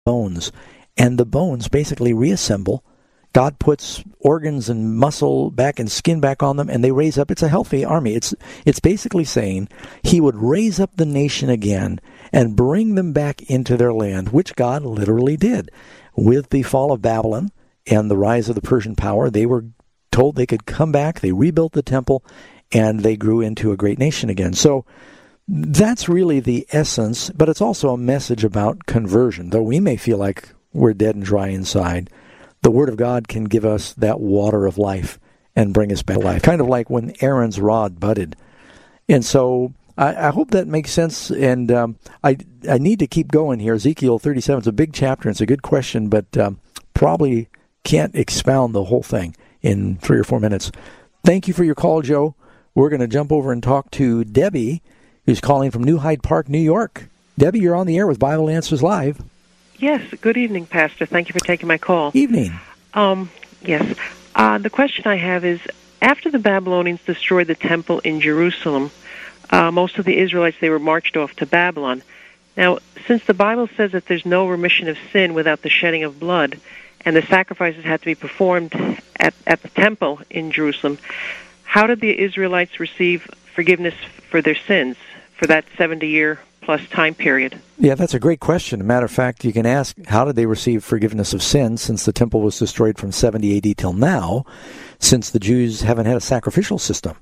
bones. And the bones basically reassemble. God puts organs and muscle back and skin back on them, and they raise up. It's a healthy army. It's basically saying he would raise up the nation again and bring them back into their land, which God literally did. With the fall of Babylon and the rise of the Persian power, they were told they could come back. They rebuilt the temple, and they grew into a great nation again. So that's really the essence, but it's also a message about conversion. Though we may feel like we're dead and dry inside, the Word of God can give us that water of life and bring us back to life. Kind of like when Aaron's rod budded. And so I hope that makes sense, and I need to keep going here. Ezekiel 37 is a big chapter, and it's a good question, but probably can't expound the whole thing in 3 or 4 minutes. Thank you for your call, Joe. We're going to jump over and talk to Debbie, who's calling from New Hyde Park, New York. Debbie, you're on the air with Bible Answers Live. Yes, good evening, Pastor. Thank you for taking my call. Evening. Yes. The question I have is, after the Babylonians destroyed the temple in Jerusalem, most of the Israelites, they were marched off to Babylon. Now, since the Bible says that there's no remission of sin without the shedding of blood, and the sacrifices had to be performed at the temple in Jerusalem, how did the Israelites receive forgiveness for their sins for that 70-year-plus time period? Yeah, that's a great question. As a matter of fact, you can ask, how did they receive forgiveness of sins since the temple was destroyed from 70 A.D. till now, since the Jews haven't had a sacrificial system?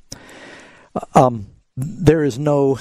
There is no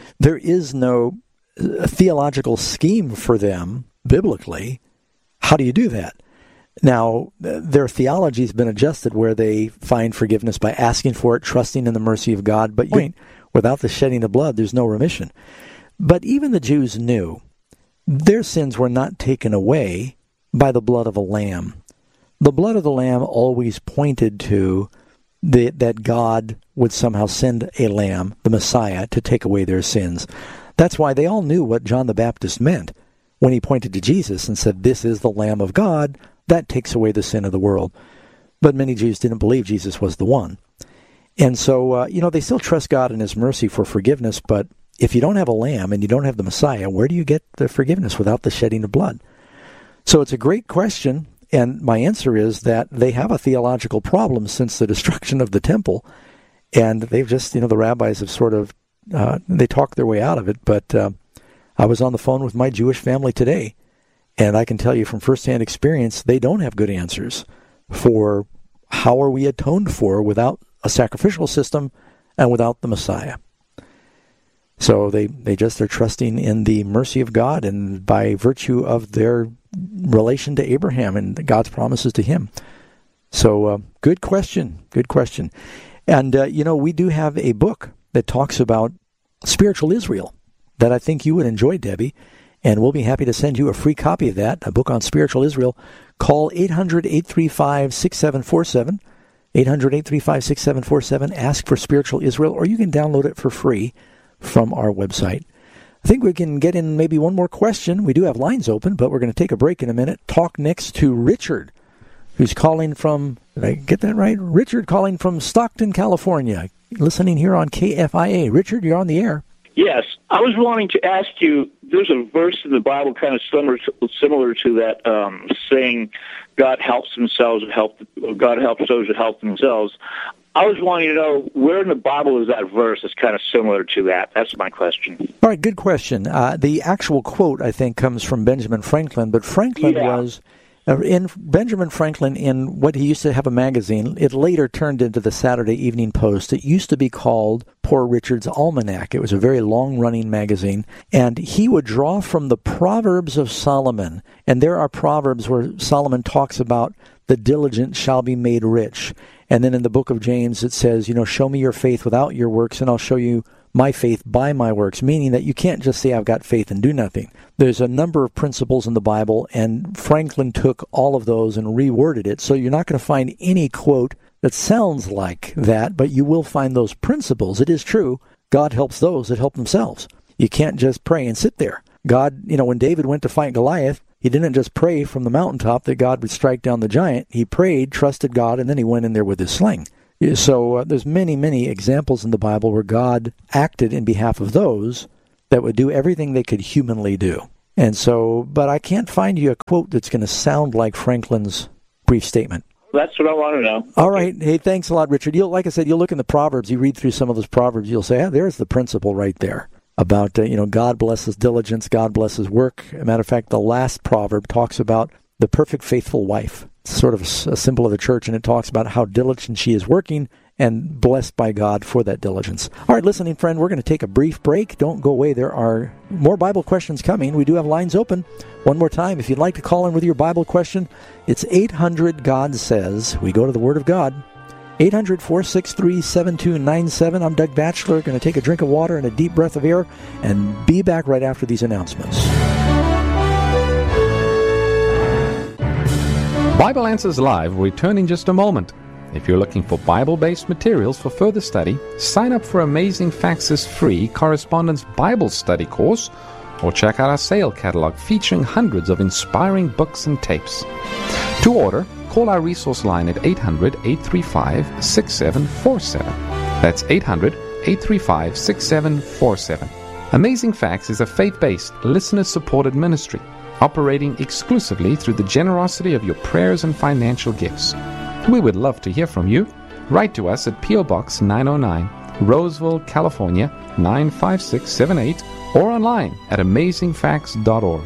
theological scheme for them, biblically. How do you do that? Now, their theology has been adjusted where they find forgiveness by asking for it, trusting in the mercy of God, but without the shedding of blood, there's no remission. But even the Jews knew their sins were not taken away by the blood of a lamb. The blood of the lamb always pointed to that God would somehow send a lamb, the Messiah, to take away their sins. That's why they all knew what John the Baptist meant when he pointed to Jesus and said, "This is the Lamb of God that takes away the sin of the world." But many Jews didn't believe Jesus was the one. And so, they still trust God in his mercy for forgiveness, but if you don't have a lamb and you don't have the Messiah, where do you get the forgiveness without the shedding of blood? So it's a great question, and my answer is that they have a theological problem since the destruction of the temple, and they've just, the rabbis have sort of, they talk their way out of it, but I was on the phone with my Jewish family today, and I can tell you from firsthand experience, they don't have good answers for how are we atoned for without a sacrificial system and without the Messiah. So they're trusting in the mercy of God and by virtue of their relation to Abraham and God's promises to him. So good question. And, we do have a book that talks about spiritual Israel that I think you would enjoy, Debbie, and we'll be happy to send you a free copy of that, a book on spiritual Israel. Call 800-835-6747, 800-835-6747, ask for Spiritual Israel, or you can download it for free from our website. I think we can get in maybe one more question. We do have lines open, but we're going to take a break in a minute. Talk next to Richard, who's calling from, did I get that right? Richard calling from Stockton, California, listening here on KFIA. Richard, you're on the air. Yes, I was wanting to ask you, there's a verse in the Bible kind of similar to that, saying God helps themselves, God helps those who help themselves. I was wanting to know, where in the Bible is that verse that's kind of similar to that? That's my question. All right, good question. The actual quote, I think, comes from Benjamin Franklin, but Franklin was... in Benjamin Franklin, in what he used to have a magazine, it later turned into the Saturday Evening Post. It used to be called Poor Richard's Almanac. It was a very long-running magazine, and he would draw from the Proverbs of Solomon. And there are Proverbs where Solomon talks about the diligent shall be made rich. And then in the book of James, it says, show me your faith without your works, and I'll show you my faith by my works, meaning that you can't just say I've got faith and do nothing. There's a number of principles in the Bible, and Franklin took all of those and reworded it, so you're not going to find any quote that sounds like that, but you will find those principles. It is true, God helps those that help themselves. You can't just pray and sit there. God, when David went to fight Goliath, he didn't just pray from the mountaintop that God would strike down the giant. He prayed, trusted God, and then he went in there with his sling. So there's many, many examples in the Bible where God acted in behalf of those that would do everything they could humanly do. And so, but I can't find you a quote that's going to sound like Franklin's brief statement. That's what I want to know. All right. Hey, thanks a lot, Richard. Like I said, you'll look in the Proverbs. You read through some of those Proverbs, you'll say, there's the principle right there about, God blesses diligence, God blesses work. As a matter of fact, the last proverb talks about the perfect faithful wife. It's sort of a symbol of the church, and it talks about how diligent she is working and blessed by God for that diligence. All right, listening friend, we're going to take a brief break. Don't go away. There are more Bible questions coming. We do have lines open. One more time, if you'd like to call in with your Bible question, it's 800 God Says. We go to the Word of God. 800-463-7297. I'm Doug Batchelor. Going to take a drink of water and a deep breath of air and be back right after these announcements. Bible Answers Live will return in just a moment. If you're looking for Bible-based materials for further study, sign up for Amazing Facts' free Correspondence Bible Study course, or check out our sale catalog featuring hundreds of inspiring books and tapes. To order, call our resource line at 800-835-6747. That's 800-835-6747. Amazing Facts is a faith-based, listener-supported ministry operating exclusively through the generosity of your prayers and financial gifts. We would love to hear from you. Write to us at P.O. Box 909, Roseville, California 95678, or online at amazingfacts.org.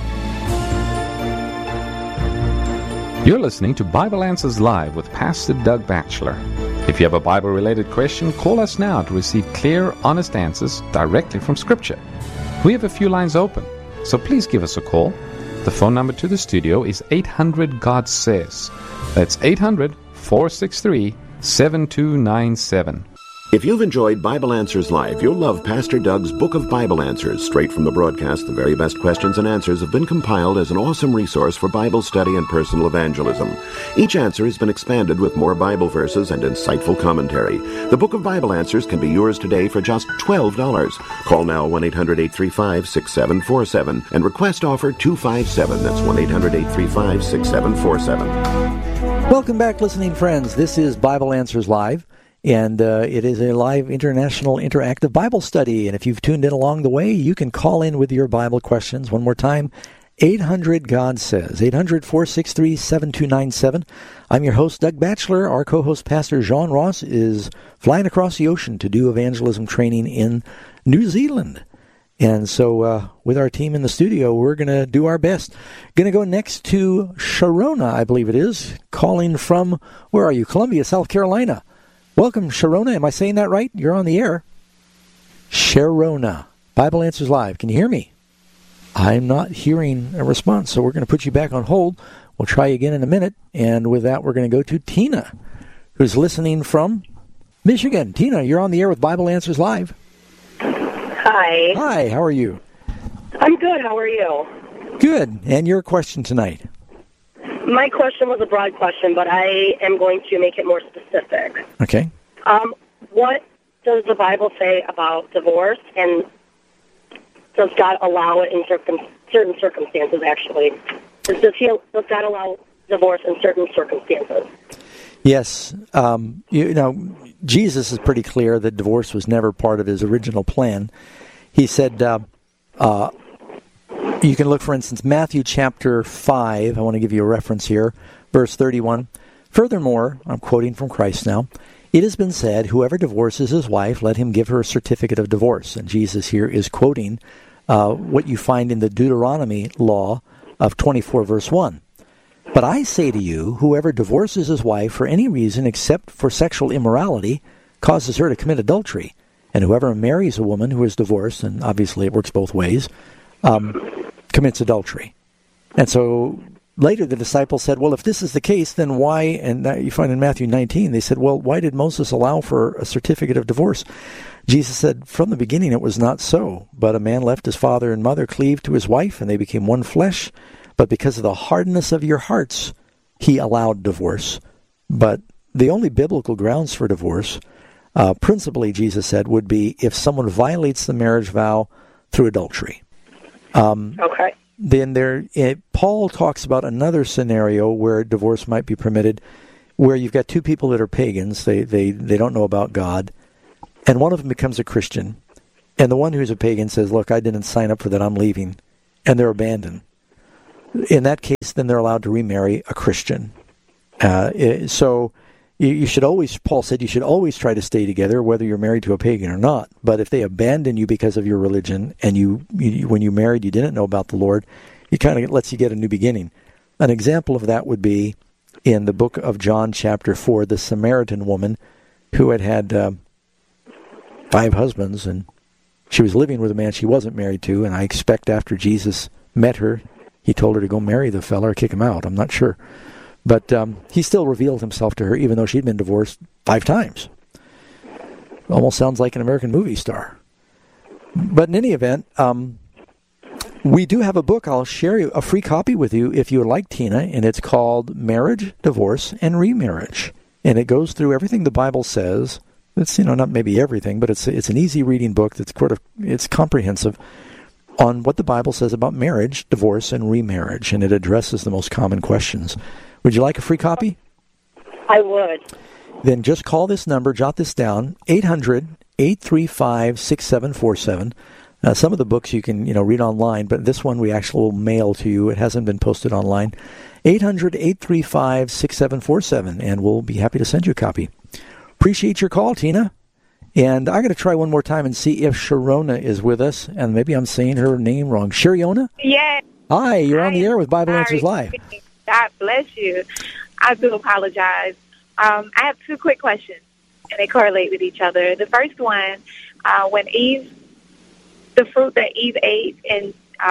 You're listening to Bible Answers Live with Pastor Doug Batchelor. If you have a Bible-related question, call us now to receive clear, honest answers directly from Scripture. We have a few lines open, so please give us a call. The phone number to the studio is 800 God Says. That's 800-463-7297. If you've enjoyed Bible Answers Live, you'll love Pastor Doug's Book of Bible Answers. Straight from the broadcast, the very best questions and answers have been compiled as an awesome resource for Bible study and personal evangelism. Each answer has been expanded with more Bible verses and insightful commentary. The Book of Bible Answers can be yours today for just $12. Call now 1-800-835-6747 and request offer 257. That's 1-800-835-6747. Welcome back, listening friends. This is Bible Answers Live. And it is a live international interactive Bible study. And if you've tuned in along the way, you can call in with your Bible questions. One more time, 800 God Says, 800-463-7297. I'm your host, Doug Batchelor. Our co-host, Pastor John Ross, is flying across the ocean to do evangelism training in New Zealand. And so with our team in the studio, we're going to do our best. Going to go next to Sharona, I believe it is, calling from, where are you? Columbia, South Carolina. Welcome, Sharona. Am I saying that right? You're on the air. Sharona, Bible Answers Live. Can you hear me? I'm not hearing a response, so we're going to put you back on hold. We'll try again in a minute. And with that, we're going to go to Tina, who's listening from Michigan. Tina, you're on the air with Bible Answers Live. Hi. Hi, how are you? I'm good. How are you? Good. And your question tonight? My question was a broad question, but I am going to make it more specific. Okay. What does the Bible say about divorce, and does God allow it in certain circumstances, actually? Does God allow divorce in certain circumstances? Yes. Jesus is pretty clear that divorce was never part of his original plan. He said, you can look, for instance, Matthew chapter 5. I want to give you a reference here. Verse 31. Furthermore, I'm quoting from Christ now, it has been said, whoever divorces his wife, let him give her a certificate of divorce. And Jesus here is quoting what you find in the Deuteronomy law of 24 verse 1. But I say to you, whoever divorces his wife for any reason except for sexual immorality causes her to commit adultery. And whoever marries a woman who is divorced, and obviously it works both ways, commits adultery. And so later the disciples said, well, if this is the case, then why, and that you find in Matthew 19, they said, well, why did Moses allow for a certificate of divorce? Jesus said, from the beginning it was not so, but a man left his father and mother, cleaved to his wife, and they became one flesh. But because of the hardness of your hearts, he allowed divorce. But the only biblical grounds for divorce, principally, Jesus said, would be if someone violates the marriage vow through adultery. Okay. Then Paul talks about another scenario where divorce might be permitted, where you've got two people that are pagans. They don't know about God, and one of them becomes a Christian, and the one who's a pagan says, "Look, I didn't sign up for that. I'm leaving." and they're abandoned. In that case, then they're allowed to remarry a Christian. So you should always, Paul said, you should always try to stay together, whether you're married to a pagan or not. But if they abandon you because of your religion, and you when you married, you didn't know about the Lord, it kind of lets you get a new beginning. An example of that would be in the book of John, chapter 4, the Samaritan woman who had 5 husbands, and she was living with a man she wasn't married to, and I expect after Jesus met her, he told her to go marry the fella or kick him out. I'm not sure. But he still revealed himself to her, even though she'd been divorced 5 times. Almost sounds like an American movie star. But in any event, we do have a book. I'll share a free copy with you if you would like, Tina, and it's called Marriage, Divorce, and Remarriage. And it goes through everything the Bible says. It's, not maybe everything, but it's an easy reading book it's comprehensive on what the Bible says about marriage, divorce, and remarriage, and it addresses the most common questions. Would you like a free copy? I would. Then just call this number, jot this down, 800-835-6747. Some of the books you can, read online, but this one we actually will mail to you. It hasn't been posted online. 800-835-6747, and we'll be happy to send you a copy. Appreciate your call, Tina. And I'm going to try one more time and see if Sharona is with us. And maybe I'm saying her name wrong. Shariona? Yes. Hi, you're on the air with Bible Answers Live. God bless you. I do apologize. I have 2 quick questions, and they correlate with each other. The first one, when the fruit that Eve ate and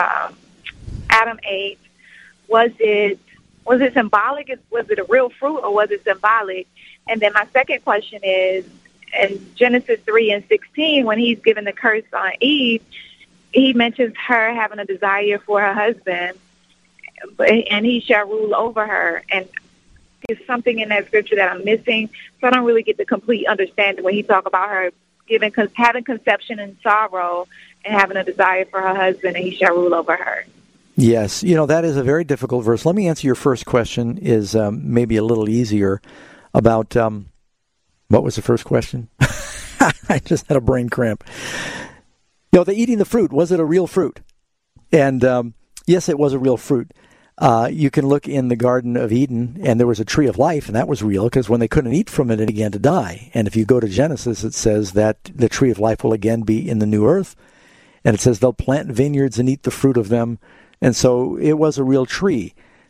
Adam ate, was it symbolic? Was it a real fruit, or was it symbolic? And then my second question is, in Genesis 3:16, when he's given the curse on Eve, he mentions her having a desire for her husband, and he shall rule over her. And there's something in that scripture that I'm missing, so I don't really get the complete understanding when he talk about her having conception in sorrow and having a desire for her husband, and he shall rule over her. Yes, that is a very difficult verse. Let me answer your first question, is maybe a little easier, about... what was the first question? I just had a brain cramp. The eating the fruit, was it a real fruit? And yes, it was a real fruit. You can look in the Garden of Eden, and there was a tree of life, and that was real, because when they couldn't eat from it, it began to die. And if you go to Genesis, it says that the tree of life will again be in the new earth. And it says they'll plant vineyards and eat the fruit of them. And so it was a real tree.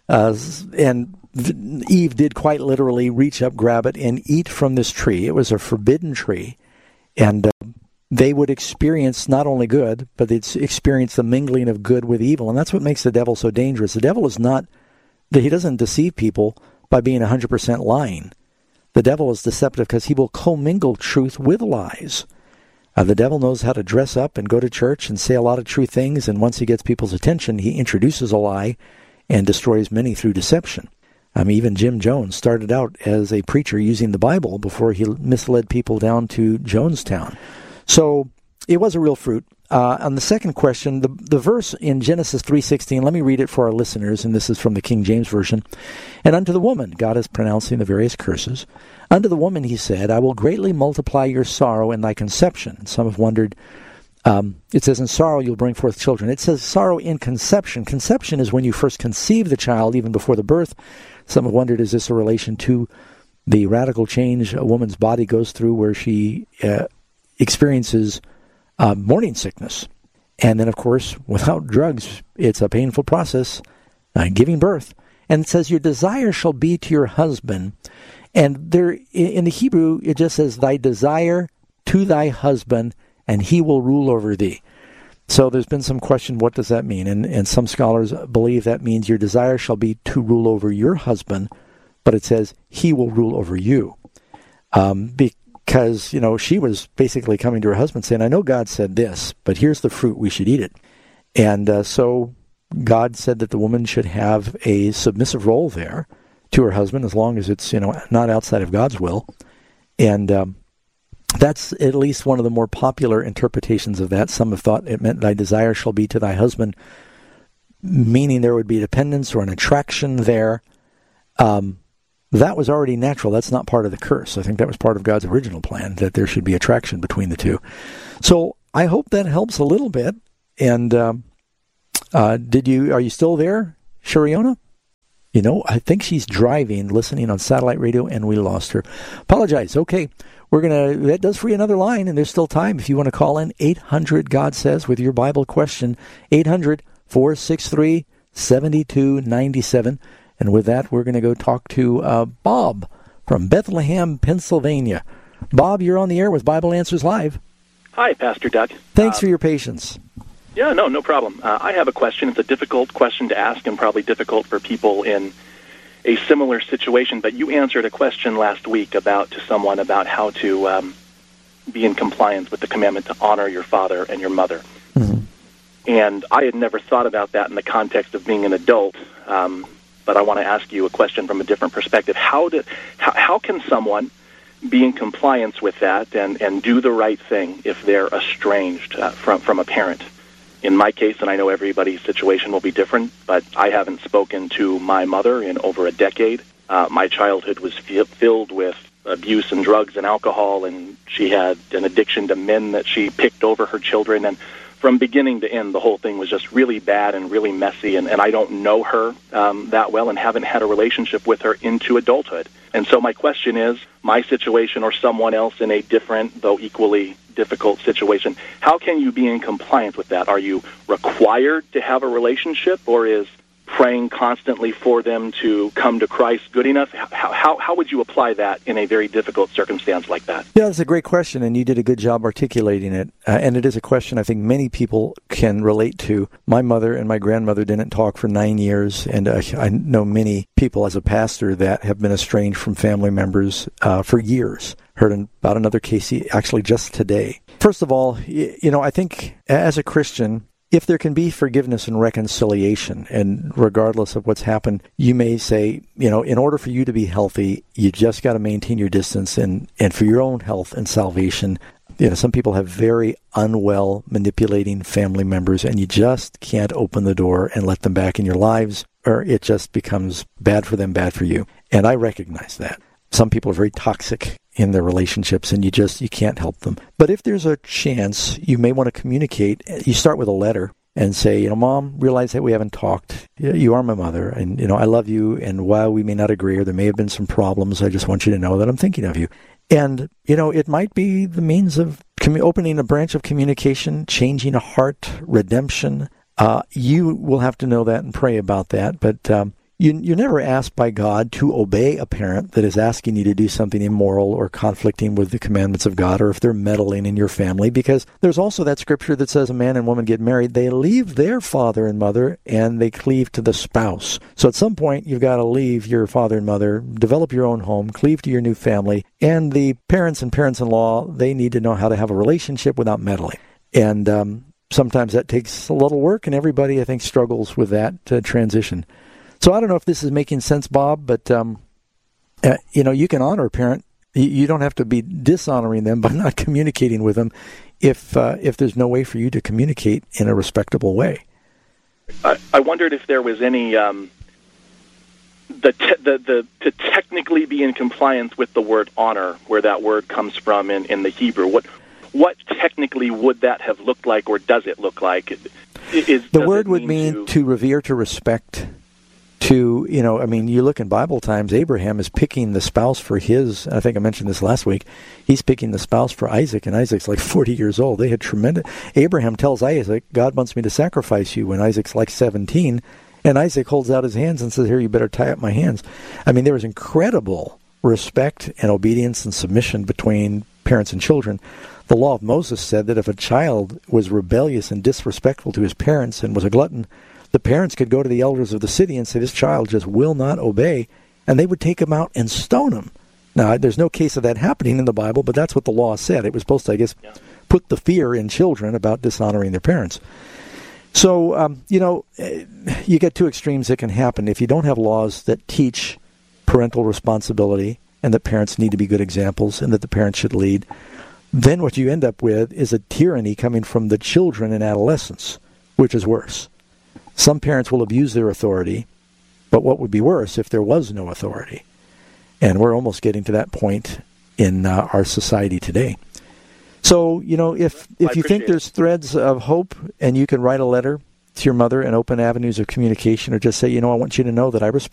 And Eve did quite literally reach up, grab it, and eat from this tree. It was a forbidden tree. And they would experience not only good, but they'd experience the mingling of good with evil. And that's what makes the devil so dangerous. The devil he doesn't deceive people by being 100% lying. The devil is deceptive because he will commingle truth with lies. The devil knows how to dress up and go to church and say a lot of true things, and once he gets people's attention, he introduces a lie and destroys many through deception. Even Jim Jones started out as a preacher using the Bible before he misled people down to Jonestown. So it was a real fruit. On the second question, the verse in Genesis 3:16, let me read it for our listeners, and this is from the King James Version. And unto the woman, God is pronouncing the various curses, unto the woman he said, I will greatly multiply your sorrow in thy conception. And some have wondered, it says, in sorrow you'll bring forth children. It says sorrow in conception. Conception is when you first conceive the child, even before the birth. Some have wondered, is this a relation to the radical change a woman's body goes through where she experiences morning sickness? And then, of course, without drugs, it's a painful process, giving birth. And it says, your desire shall be to your husband. And there, in the Hebrew, it just says, thy desire to thy husband, and he will rule over thee. So there's been some question, what does that mean? And some scholars believe that means your desire shall be to rule over your husband, but it says he will rule over you. Because, she was basically coming to her husband saying, I know God said this, but here's the fruit, we should eat it. And so God said that the woman should have a submissive role there to her husband, as long as it's, not outside of God's will. And that's at least one of the more popular interpretations of that. Some have thought it meant thy desire shall be to thy husband, meaning there would be dependence or an attraction there. That was already natural. That's not part of the curse. I think that was part of God's original plan, that there should be attraction between the two. So I hope that helps a little bit. And Are you still there, Shariona? You know, I think she's driving, listening on satellite radio, and we lost her. Apologize. Okay, that does free another line, and there's still time. If you want to call in, 800-GOD-SAYS with your Bible question, 800-463-7297. And with that, we're going to go talk to Bob from Bethlehem, Pennsylvania. Bob, you're on the air with Bible Answers Live. Hi, Pastor Doug. Thanks for your patience. Yeah, no problem. I have a question. It's a difficult question to ask and probably difficult for people in a similar situation, but you answered a question last week to someone about how to be in compliance with the commandment to honor your father and your mother. Mm-hmm. And I had never thought about that in the context of being an adult, but I want to ask you a question from a different perspective. How can someone be in compliance with that and do the right thing if they're estranged from a parent? In my case, and I know everybody's situation will be different, but I haven't spoken to my mother in over a decade. My childhood was filled with abuse and drugs and alcohol, and she had an addiction to men that she picked over her children. And from beginning to end, the whole thing was just really bad and really messy, and I don't know her that well and haven't had a relationship with her into adulthood. And so my question is, my situation or someone else in a different, though equally difficult situation, how can you be in compliance with that? Are you required to have a relationship, or is praying constantly for them to come to Christ good enough? How would you apply that in a very difficult circumstance like that? Yeah, that's a great question, and you did a good job articulating it. And it is a question I think many people can relate to. My mother and my grandmother didn't talk for 9 years, and I know many people as a pastor that have been estranged from family members for years. Heard about another case actually just today. First of all, I think as a Christian, if there can be forgiveness and reconciliation, and regardless of what's happened, you may say, in order for you to be healthy, you just got to maintain your distance, and for your own health and salvation. Some people have very unwell, manipulating family members, and you just can't open the door and let them back in your lives, or it just becomes bad for them, bad for you. And I recognize that. Some people are very toxic in their relationships, and you can't help them. But if there's a chance, you may want to communicate. You start with a letter and say, Mom, realize that we haven't talked. You are my mother, and, I love you, and while we may not agree, or there may have been some problems, I just want you to know that I'm thinking of you. And, it might be the means of opening a branch of communication, changing a heart, redemption. You will have to know that and pray about that, but You're never asked by God to obey a parent that is asking you to do something immoral or conflicting with the commandments of God, or if they're meddling in your family, because there's also that scripture that says a man and woman get married, they leave their father and mother, and they cleave to the spouse. So at some point, you've got to leave your father and mother, develop your own home, cleave to your new family, and the parents and parents-in-law, they need to know how to have a relationship without meddling. And sometimes that takes a little work, and everybody, I think, struggles with that transition. So I don't know if this is making sense, Bob, but, you can honor a parent. You don't have to be dishonoring them by not communicating with them if there's no way for you to communicate in a respectable way. I wondered if there was any, to technically be in compliance with the word honor, where that word comes from in the Hebrew. What technically would that have looked like, or does it look like? The word would mean to revere, to respect. You look in Bible times, Abraham is picking the spouse for his, I think I mentioned this last week, he's picking the spouse for Isaac, and Isaac's like 40 years old. They had Abraham tells Isaac, God wants me to sacrifice you, when Isaac's like 17, and Isaac holds out his hands and says, here, you better tie up my hands. There was incredible respect and obedience and submission between parents and children. The law of Moses said that if a child was rebellious and disrespectful to his parents and was a glutton, the parents could go to the elders of the city and say, this child just will not obey, and they would take him out and stone him. Now, there's no case of that happening in the Bible, but that's what the law said. It was supposed to, I guess, put the fear in children about dishonoring their parents. So, you get two extremes that can happen. If you don't have laws that teach parental responsibility and that parents need to be good examples and that the parents should lead, then what you end up with is a tyranny coming from the children in adolescence, which is worse. Some parents will abuse their authority, but what would be worse if there was no authority? And we're almost getting to that point in our society today. So, if you think there's threads of hope and you can write a letter to your mother and open avenues of communication, or just say, I want you to know that I respect